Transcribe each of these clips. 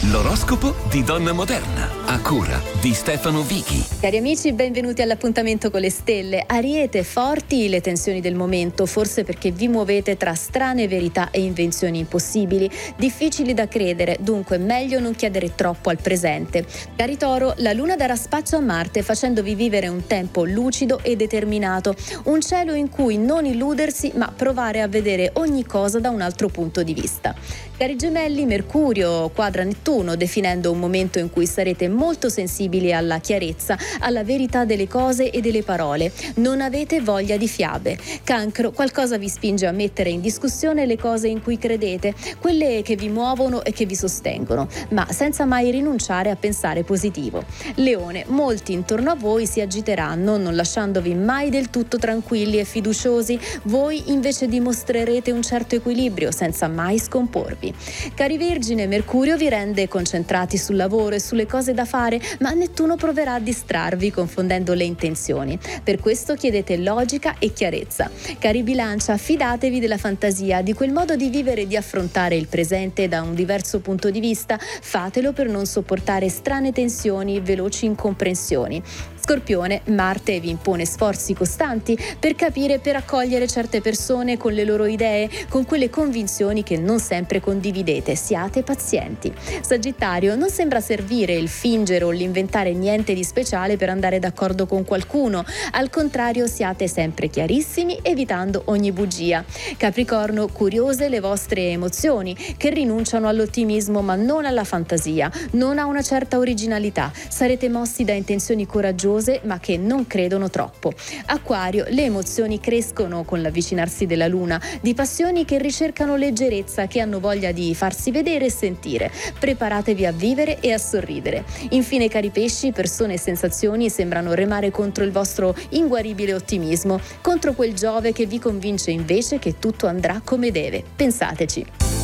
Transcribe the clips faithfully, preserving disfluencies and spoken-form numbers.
L'oroscopo di Donna Moderna, a cura di Stefano Vichi. Cari amici, benvenuti all'appuntamento con le stelle. Ariete, forti le tensioni del momento, forse perché vi muovete tra strane verità e invenzioni impossibili, difficili da credere, dunque meglio non chiedere troppo al presente. Cari Toro, la Luna darà spazio a Marte facendovi vivere un tempo lucido e determinato, un cielo in cui non illudersi ma provare a vedere ogni cosa da un altro punto di vista. Cari Gemelli, Mercurio quadra Nettuno, definendo un momento in cui sarete molto sensibili alla chiarezza, alla verità delle cose e delle parole. Non avete voglia di fiabe. Cancro, qualcosa vi spinge a mettere in discussione le cose in cui credete, quelle che vi muovono e che vi sostengono, ma senza mai rinunciare a pensare positivo. Leone, molti intorno a voi si agiteranno, non lasciandovi mai del tutto tranquilli e fiduciosi. Voi invece dimostrerete un certo equilibrio senza mai scomporvi. Cari Vergine, Mercurio vi rende concentrati sul lavoro e sulle cose da fare, ma Nettuno proverà a distrarvi confondendo le intenzioni. Per questo chiedete logica e chiarezza. Cari Bilancia, fidatevi della fantasia, di quel modo di vivere e di affrontare il presente da un diverso punto di vista. Fatelo per non sopportare strane tensioni, veloci incomprensioni. Scorpione, Marte vi impone sforzi costanti per capire e per accogliere certe persone con le loro idee, con quelle convinzioni che non sempre condividete. Siate pazienti. Sagittario, non sembra servire il fingere o l'inventare niente di speciale per andare d'accordo con qualcuno. Al contrario, siate sempre chiarissimi, evitando ogni bugia. Capricorno, curiose le vostre emozioni, che rinunciano all'ottimismo ma non alla fantasia, non a una certa originalità. Sarete mossi da intenzioni coraggiose ma che non credono troppo. Acquario, le emozioni crescono con l'avvicinarsi della luna, di passioni che ricercano leggerezza, che hanno voglia di farsi vedere e sentire. Preparatevi a vivere e a sorridere. Infine, cari pesci, persone e sensazioni sembrano remare contro il vostro inguaribile ottimismo, contro quel Giove che vi convince invece che tutto andrà come deve. Pensateci.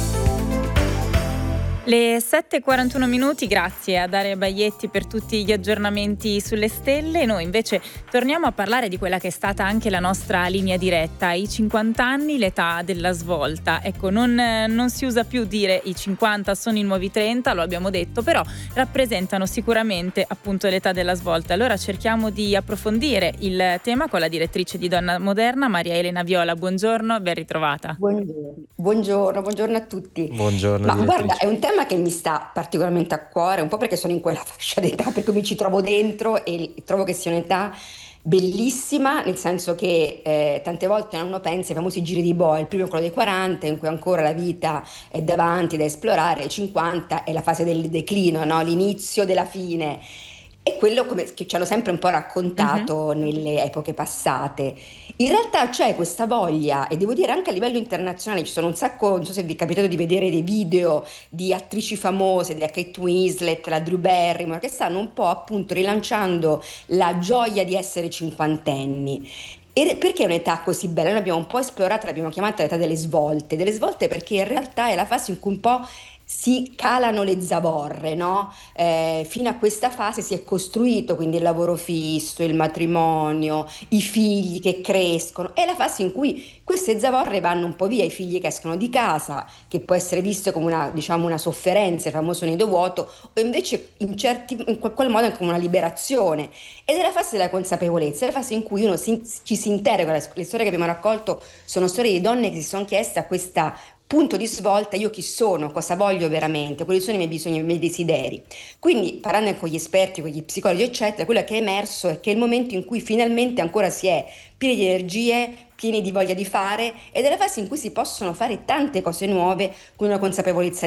Le sette e quarantuno minuti, grazie a Daria Baietti per tutti gli aggiornamenti sulle stelle. Noi invece torniamo a parlare di quella che è stata anche la nostra linea diretta, i cinquanta anni, l'età della svolta. Ecco, non, non si usa più dire i cinquanta sono i nuovi trenta, lo abbiamo detto, però rappresentano sicuramente appunto l'età della svolta. Allora cerchiamo di approfondire il tema con la direttrice di Donna Moderna, Maria Elena Viola. Buongiorno, ben ritrovata. Buongiorno, buongiorno, buongiorno a tutti. Buongiorno, Ma direttrice. guarda, è un tema che mi sta particolarmente a cuore, un po' perché sono in quella fascia d'età per cui mi ci trovo dentro e trovo che sia un'età bellissima, nel senso che eh, tante volte uno pensa ai famosi giri di boa, il primo è quello dei quaranta in cui ancora la vita è davanti da esplorare, i cinquanta è la fase del declino, no? L'inizio della fine. E quello come, che ci hanno sempre un po' raccontato uh-huh. nelle epoche passate. In realtà c'è questa voglia, e devo dire anche a livello internazionale, ci sono un sacco, non so se vi è capitato di vedere dei video di attrici famose, della Kate Winslet, la Drew Barrymore, che stanno un po' appunto rilanciando la gioia di essere cinquantenni. E perché è un'età così bella? Noi l'abbiamo un po' esplorata, l'abbiamo chiamata l'età delle svolte, delle svolte perché in realtà è la fase in cui un po' si calano le zavorre, no? Eh, fino a questa fase si è costruito quindi il lavoro fisso, il matrimonio, i figli che crescono, è la fase in cui queste zavorre vanno un po' via, i figli che escono di casa, che può essere visto come una, diciamo, una sofferenza, il famoso nido vuoto, o invece in, certi, in qualche modo come una liberazione. Ed è la fase della consapevolezza, è la fase in cui uno si, ci si interroga. Le, le storie che abbiamo raccolto sono storie di donne che si sono chieste a questa punto di svolta: io chi sono, cosa voglio veramente, quali sono i miei bisogni, i miei desideri. Quindi parlando con gli esperti, con gli psicologi eccetera, quello che è emerso è che è il momento in cui finalmente ancora si è pieni di energie, pieni di voglia di fare, ed è la fase in cui si possono fare tante cose nuove con una consapevolezza